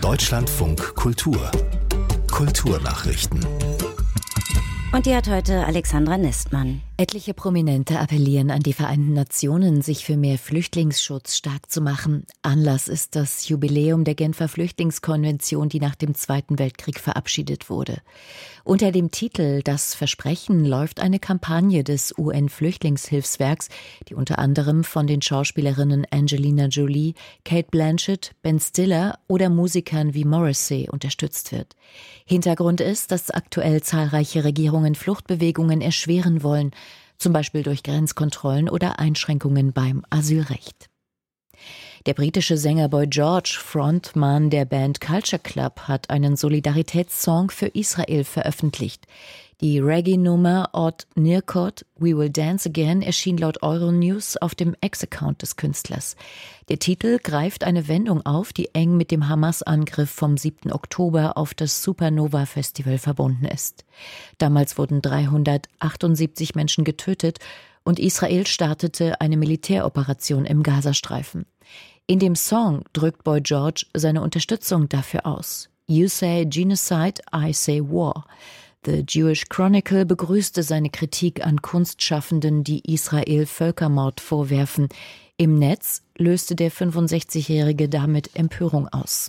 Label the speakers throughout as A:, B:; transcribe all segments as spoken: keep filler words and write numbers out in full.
A: Deutschlandfunk Kultur. Kulturnachrichten.
B: Und die hat heute Alexandra Nestmann.
C: Etliche Prominente appellieren an die Vereinten Nationen, sich für mehr Flüchtlingsschutz stark zu machen. Anlass ist das Jubiläum der Genfer Flüchtlingskonvention, die nach dem Zweiten Weltkrieg verabschiedet wurde. Unter dem Titel »Das Versprechen« läuft eine Kampagne des U N-Flüchtlingshilfswerks, die unter anderem von den Schauspielerinnen Angelina Jolie, Cate Blanchett, Ben Stiller oder Musikern wie Morrissey unterstützt wird. Hintergrund ist, dass aktuell zahlreiche Regierungen Fluchtbewegungen erschweren wollen, zum Beispiel durch Grenzkontrollen oder Einschränkungen beim Asylrecht. Der britische Sänger Boy George, Frontmann der Band Culture Club, hat einen Solidaritätssong für Israel veröffentlicht. Die Reggae-Nummer Od Nirkot, We Will Dance Again, erschien laut Euronews auf dem Ex-Account des Künstlers. Der Titel greift eine Wendung auf, die eng mit dem Hamas-Angriff vom siebten Oktober auf das Supernova-Festival verbunden ist. Damals wurden dreihundertachtundsiebzig Menschen getötet und Israel startete eine Militäroperation im Gazastreifen. In dem Song drückt Boy George seine Unterstützung dafür aus. You say genocide, I say war. The Jewish Chronicle begrüßte seine Kritik an Kunstschaffenden, die Israel Völkermord vorwerfen. Im Netz löste der fünfundsechzigjährige damit Empörung aus.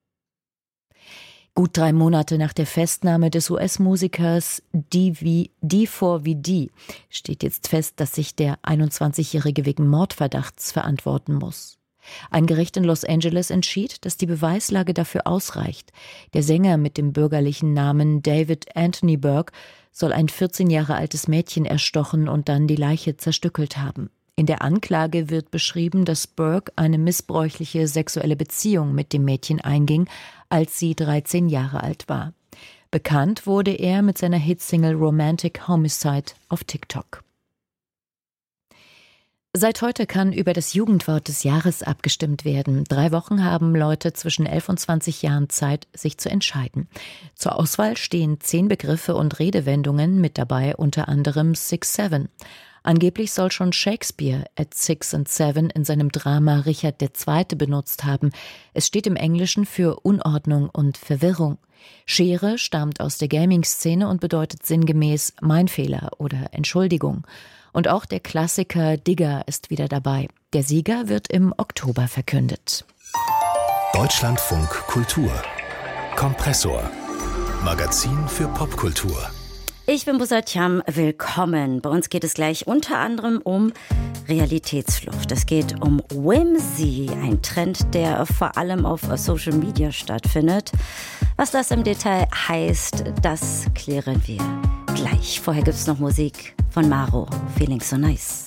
C: Gut drei Monate nach der Festnahme des U S-Musikers D vier V D steht jetzt fest, dass sich der einundzwanzigjährige wegen Mordverdachts verantworten muss. Ein Gericht in Los Angeles entschied, dass die Beweislage dafür ausreicht. Der Sänger mit dem bürgerlichen Namen David Anthony Burke soll ein vierzehn Jahre altes Mädchen erstochen und dann die Leiche zerstückelt haben. In der Anklage wird beschrieben, dass Burke eine missbräuchliche sexuelle Beziehung mit dem Mädchen einging, als sie dreizehn Jahre alt war. Bekannt wurde er mit seiner Hitsingle Romantic Homicide auf TikTok. Seit heute kann über das Jugendwort des Jahres abgestimmt werden. Drei Wochen haben Leute zwischen elf und zwanzig Jahren Zeit, sich zu entscheiden. Zur Auswahl stehen zehn Begriffe und Redewendungen, mit dabei unter anderem Six Seven. Angeblich soll schon Shakespeare at Six and Seven in seinem Drama Richard der Zweite benutzt haben. Es steht im Englischen für Unordnung und Verwirrung. Schere stammt aus der Gaming-Szene und bedeutet sinngemäß Mein Fehler oder Entschuldigung. Und auch der Klassiker Digger ist wieder dabei. Der Sieger wird im Oktober verkündet.
A: Deutschlandfunk Kultur. Kompressor. Magazin für Popkultur.
B: Ich bin Busatjam, willkommen. Bei uns geht es gleich unter anderem um Realitätsflucht. Es geht um Whimsy, ein Trend, der vor allem auf Social Media stattfindet. Was das im Detail heißt, das klären wir gleich. Vorher gibt es noch Musik von Maro, Feeling So Nice.